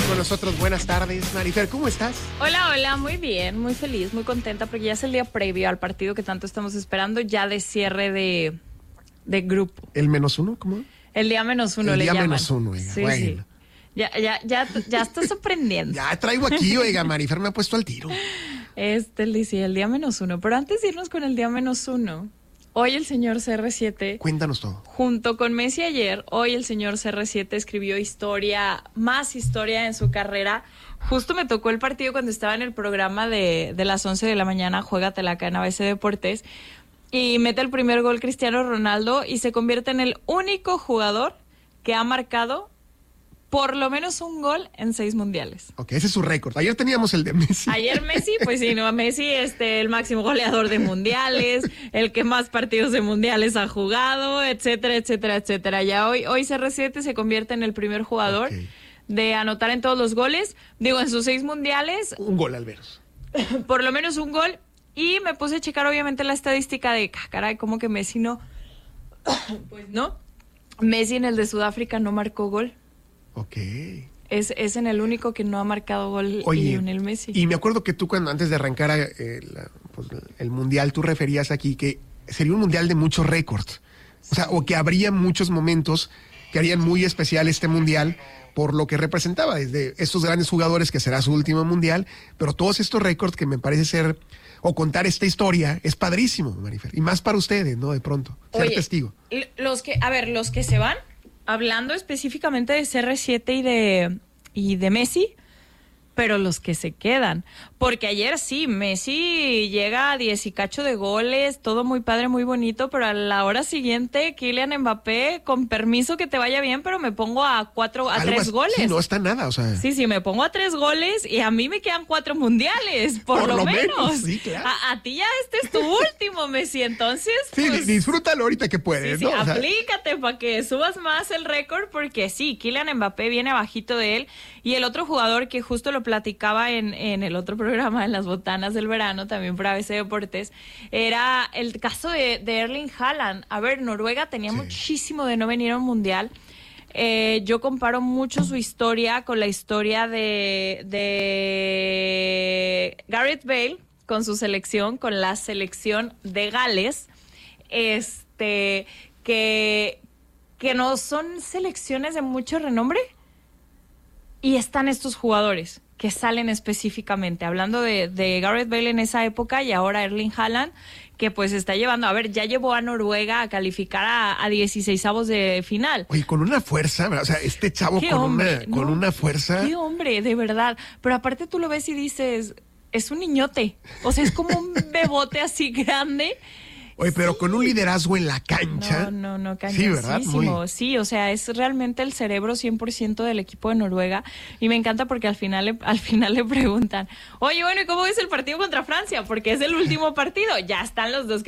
con nosotros. Buenas tardes, Marifer, ¿cómo estás? Hola, muy bien, muy feliz, muy contenta porque ya es el día previo al partido que tanto estamos esperando, ya de cierre de grupo. ¿El -1? ¿Cómo? El día -1 el le día llaman. -1, oiga, Sí, bueno. sí. Ya estás aprendiendo. Ya traigo aquí, oiga, Marifer me ha puesto al tiro. Sí, el día -1. Pero antes de irnos con el día -1, hoy el señor CR7... Cuéntanos todo. Junto con Messi ayer, hoy el señor CR7 escribió más historia en su carrera. Justo me tocó el partido cuando estaba en el programa de las 11 de la mañana, Juégatela acá en ABC Deportes, y mete el primer gol Cristiano Ronaldo y se convierte en el único jugador que ha marcado por lo menos un gol en 6 mundiales. Ok, ese es su récord. Ayer teníamos el de Messi. Ayer Messi, pues sí, no, Messi, el máximo goleador de mundiales, el que más partidos de mundiales ha jugado, etcétera, etcétera, etcétera. Ya hoy CR7 se convierte en el primer jugador de anotar en todos los goles, en sus 6 mundiales. Un gol al menos. Por lo menos un gol. Y me puse a checar obviamente la estadística de, caray, ¿cómo que Messi no? Pues no. Messi en el de Sudáfrica no marcó gol. Ok. Es en el único que no ha marcado gol. Oye, Lionel Messi. Y me acuerdo que tú antes de arrancar el mundial, tú referías aquí que sería un mundial de muchos récords. O sea, o que habría muchos momentos que harían muy especial este mundial por lo que representaba, desde estos grandes jugadores que será su último mundial, pero todos estos récords que me parece ser, o contar esta historia, es padrísimo, Marifer. Y más para ustedes, ¿no? De pronto, ser testigo. Los que se van, hablando específicamente de CR7 y de Messi, pero los que se quedan. Porque ayer sí, Messi llega a 10 y cacho de goles, todo muy padre, muy bonito, pero a la hora siguiente, Kylian Mbappé, con permiso que te vaya bien, pero me pongo a 3 goles. Sí, no está nada, o sea. Sí, me pongo a 3 goles y a mí me quedan 4 mundiales, por lo menos. Sí, claro. A ti ya este es tu último, Messi, entonces. Sí, pues, disfrútalo ahorita que puedes, sí, ¿no? Aplícate para que subas más el récord, porque sí, Kylian Mbappé viene abajito de él. Y el otro jugador que justo lo platicaba en el otro programa, en las botanas del verano, también por ABC Deportes, era el caso de Erling Haaland. A ver, Noruega tenía muchísimo de no venir a un mundial. Yo comparo mucho su historia con la historia de Gareth Bale con su selección, con la selección de Gales, que no son selecciones de mucho renombre. Y están estos jugadores que salen específicamente, hablando de Gareth Bale en esa época y ahora Erling Haaland, que pues está llevando, ya llevó a Noruega a calificar a 16avos de final. Oye, con una fuerza, o sea, este chavo con una fuerza. Qué hombre, de verdad. Pero aparte tú lo ves y dices, es un niñote, o sea, es como un bebote así grande. Oye, pero con un liderazgo en la cancha. No, sí, ¿verdad? Sí, o sea, es realmente el cerebro 100% del equipo de Noruega. Y me encanta porque al final le preguntan, oye, bueno, ¿y cómo es el partido contra Francia? Porque es el último partido. Ya están los dos